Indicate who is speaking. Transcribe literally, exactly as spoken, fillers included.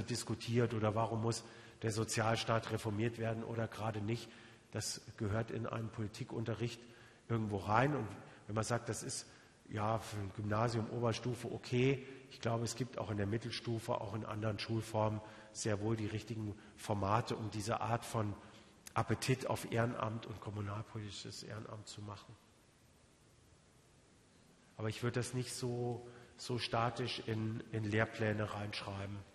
Speaker 1: diskutiert oder warum muss der Sozialstaat reformiert werden oder gerade nicht. Das gehört in einen Politikunterricht irgendwo rein. Und wenn man sagt, das ist ja für ein Gymnasium, Oberstufe okay, ich glaube, es gibt auch in der Mittelstufe, auch in anderen Schulformen sehr wohl die richtigen Formate, um diese Art von Appetit auf Ehrenamt und kommunalpolitisches Ehrenamt zu machen. Aber ich würde das nicht so, so statisch in, in Lehrpläne reinschreiben.